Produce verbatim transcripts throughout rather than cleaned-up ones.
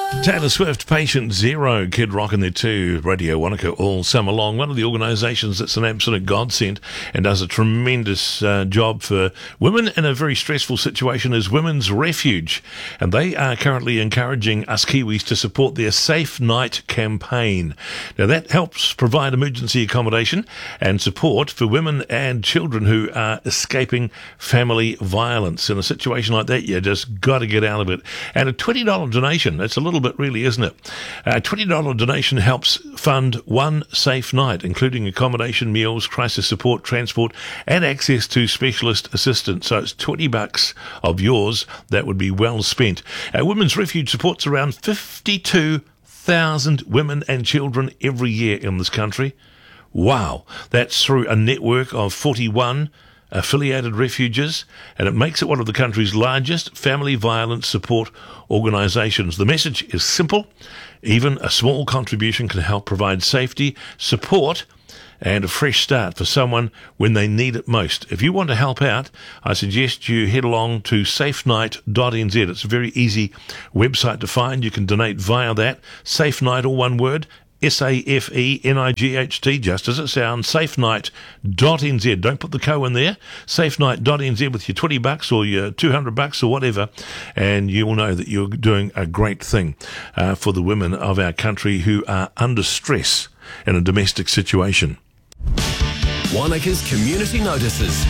Taylor Swift, Patient Zero, Kid Rock in there too, Radio Wanaka all summer long. One of the organisations that's an absolute godsend and does a tremendous uh, job for women in a very stressful situation is Women's Refuge. And they are currently encouraging us Kiwis to support their Safe Night campaign. Now that helps provide emergency accommodation and support for women and children who are escaping family violence. In a situation like that, you just got to get out of it. And a twenty dollars donation, that's a little bit really, isn't it? A twenty dollars donation helps fund one safe night, including accommodation, meals, crisis support, transport, and access to specialist assistance. So it's twenty bucks of yours that would be well spent. Uh, Women's Refuge supports around fifty-two thousand women and children every year in this country. Wow. That's through a network of forty-one affiliated refuges, and it makes it one of the country's largest family violence support organisations. The message is simple. Even a small contribution can help provide safety, support, and a fresh start for someone when they need it most. If you want to help out, I suggest you head along to safe night dot n z. It's a very easy website to find. You can donate via that. SafeNight, all one word, S A F E N I G H T, just as it sounds, safe night dot n z. Don't put the co in there. safe night dot n z with your twenty bucks or your two hundred bucks or whatever, and you will know that you're doing a great thing uh, for the women of our country who are under stress in a domestic situation. Wanaka's Community Notices.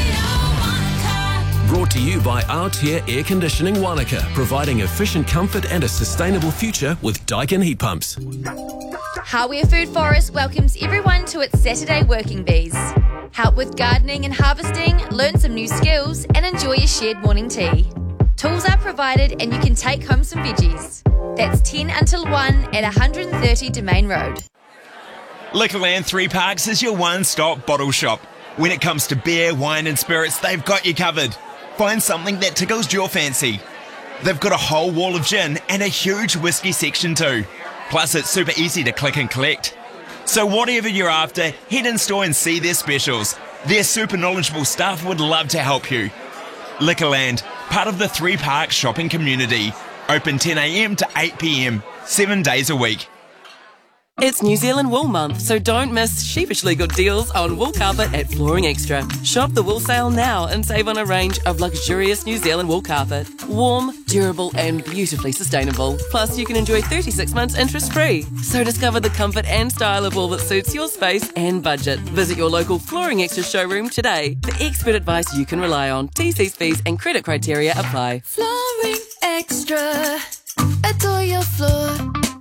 Brought to you by Altair Air Conditioning Wanaka, providing efficient comfort and a sustainable future with Daikin heat pumps. Hawea Food Forest welcomes everyone to its Saturday Working Bees. Help with gardening and harvesting, learn some new skills, and enjoy a shared morning tea. Tools are provided and you can take home some veggies. That's ten until one at one hundred thirty Domain Road. Liquorland Three Parks is your one-stop bottle shop. When it comes to beer, wine and spirits, they've got you covered. Find something that tickles your fancy. They've got a whole wall of gin and a huge whiskey section too. Plus it's super easy to click and collect. So whatever you're after, head in store and see their specials. Their super knowledgeable staff would love to help you. Liquorland, part of the Three Parks shopping community. Open ten a m to eight p m, seven days a week. It's New Zealand Wool Month, so don't miss sheepishly good deals on wool carpet at Flooring Extra. Shop the wool sale now and save on a range of luxurious New Zealand wool carpet. Warm, durable and beautifully sustainable. Plus you can enjoy thirty-six months interest free. So discover the comfort and style of wool that suits your space and budget. Visit your local Flooring Extra showroom today for expert advice you can rely on. T Cs, fees and credit criteria apply. Flooring Extra. Adore your floor.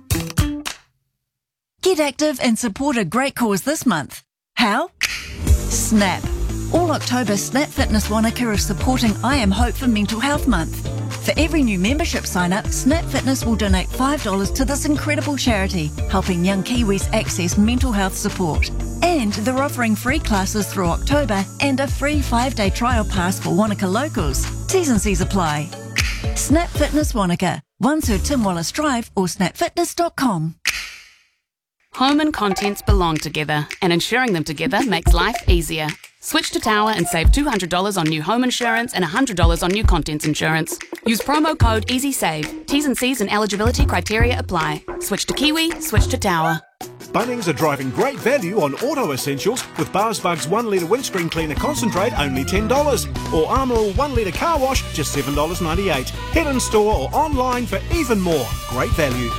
Get active and support a great cause this month. How? Snap. All October, Snap Fitness Wanaka is supporting I Am Hope for Mental Health Month. For every new membership sign-up, Snap Fitness will donate five dollars to this incredible charity, helping young Kiwis access mental health support. And they're offering free classes through October and a free five-day trial pass for Wanaka locals. T's and C's apply. Snap Fitness Wanaka, one Sir Tim Wallace Drive or snap fitness dot com. Home and contents belong together, and insuring them together makes life easier. Switch to Tower and save two hundred dollars on new home insurance and one hundred dollars on new contents insurance. Use promo code EasySave. T's and C's and eligibility criteria apply. Switch to Kiwi, switch to Tower. Bunnings are driving great value on auto essentials with Bars Bugs one litre windscreen cleaner concentrate only ten dollars or Armour All one litre car wash just seven dollars ninety-eight. Head in store or online for even more great value.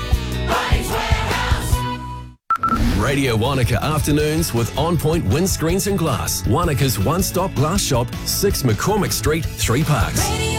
Radio Wanaka Afternoons with On Point Windscreens and Glass. Wanaka's one-stop glass shop, six McCormick Street, Three Parks.